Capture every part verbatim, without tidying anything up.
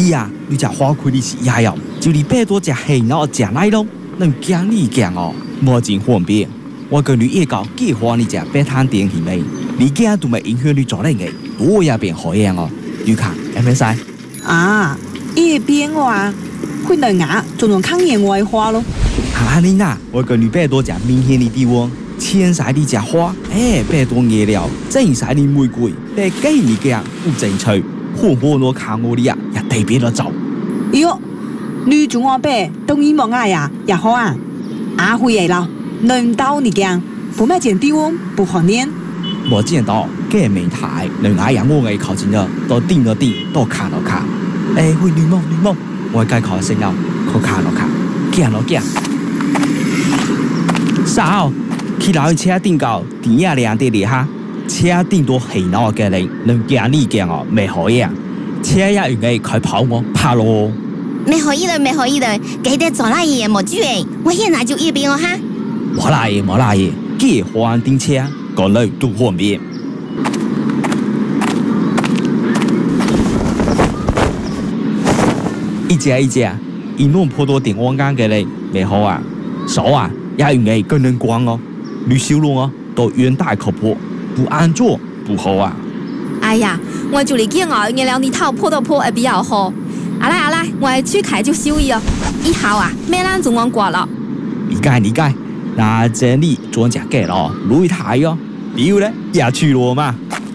你啊，你只花开的是也有，就你百多只黑脑食奶咯，能惊你惊哦，无真方便。我跟你一搞计划你只白摊点去没？你惊都没影响你做那个，我也变好样哦。你看，会唔使？ 啊，一边话，会能牙就能看见外花咯。 啊，你呐，我跟你百多只明显的地方，浅色的只花，哎，百多颜料，正色的玫瑰，百几你个不正趣，火火我看我的啊，也特别的走。 哟，你中我白，等你莫爱呀，也好啊。阿辉来了，能到你讲，不买见地方不好念。 我见到嘅美台，能爱养我嘅靠近了，都定了定，都看了看。哎，會女夢女夢，我該考先了，可看了看，見了見。sao？去老車頂高，點呀亮啲嚟哈？車頂多係鬧嘅人，能見你見哦，未可以啊。車也用嘅佢跑我怕咯。 没可以的，没可以的，记得做那嘢冇注意，我现在就一边哦哈。 冇啦嘢，冇啦嘢，幾換電車，講嚟都方便。一隻一隻，一弄破多點我啱嘅你，未好啊。手啊，也用嘅更能光哦。你小路哦，都遠大靠譜，不安做不好啊。 哎呀，我就嚟見我，原來你頭破到破會比較好。阿來阿來，我去開就收益哦。以後啊，咩人就我過了。 理解理解，那這裡做只嘅咯，路一太哦，比如咧也去羅嘛。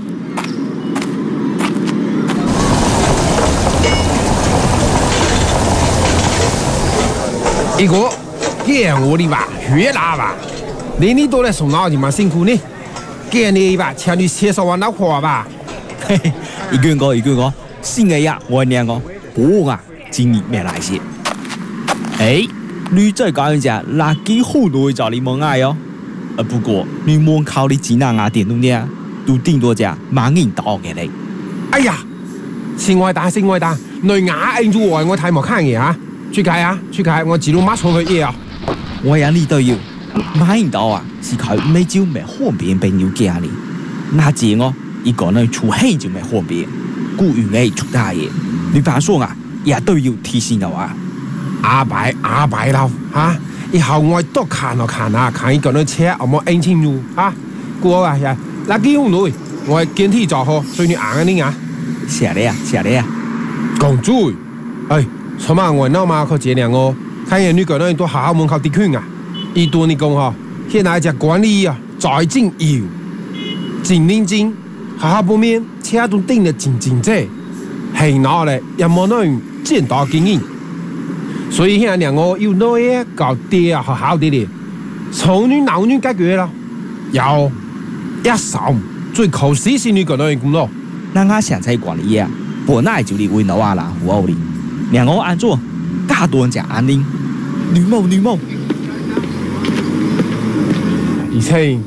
一個見我的吧，越南吧，你你都來送腦筋嘛辛苦呢，見你吧，請你介紹我老婆吧。 嘿嘿，一句個一句個，新嘅呀，我兩個。我啊，今年沒來些。哎，你再講一隻，垃圾好多就你冇愛哦。呃，不過你冇靠你幾難啊電動呢，都頂多隻萬人刀嘅你。 哎呀，先愛打先愛打，你牙硬住我，我睇冇看嘢啊！出街啊，出街，我自動馬上去嘢啊！ 我呀，你都要萬人刀啊，是靠每朝沒方便朋友家你。那這我一個人出氣就沒方便，故意嘅出大嘢。你反說啊，也都要提醒我啊！ 阿伯阿伯啦嚇，以後我多看咯看啊，看一個人車有冇安全路啊？過啊呀，垃圾好耐，我見天做好，所以你硬啊你啊！ 謝你啊，謝你啊！ 講嘴，哎，什麼我鬧嘛靠這兩個，看見你個人都好好門口啲圈啊！一多你講嗬，現在只管理啊，在正要，真認真，好好半面車都頂得真真正。係攞嚟又冇那樣見到經驗，所以現在兩個要攞嘢搞啲啊好好啲啲，從女鬧女解決啦，有一手最靠死先女個那樣咁咯。 那我現在管理啊，本來就嚟為老啊啦，胡奧哩，兩個安做，加多人食安寧，女某女某， 而且。